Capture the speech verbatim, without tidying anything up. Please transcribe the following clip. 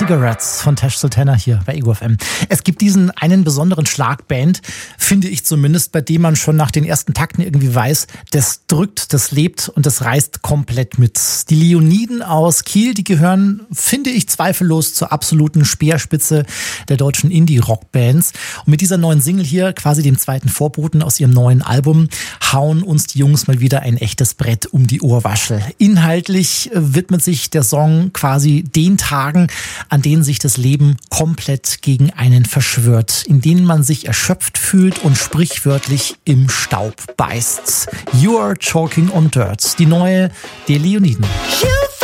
Cigarettes von Tash Sultana hier bei Ego F M. Es gibt diesen einen besonderen Schlagband, finde ich zumindest, bei dem man schon nach den ersten Takten irgendwie weiß, das drückt, das lebt und das reißt komplett mit. Die Leoniden aus Kiel, die gehören, finde ich, zweifellos zur absoluten Speerspitze der deutschen Indie-Rock-Bands. Und mit dieser neuen Single hier, quasi dem zweiten Vorboten aus ihrem neuen Album, hauen uns die Jungs mal wieder ein echtes Brett um die Ohrwaschel. Inhaltlich widmet sich der Song quasi den Tagen, an denen sich das Leben komplett gegen einen verschwört, in denen man sich erschöpft fühlt und sprichwörtlich im Staub beißt. You are choking on dirt, die neue der Leoniden. You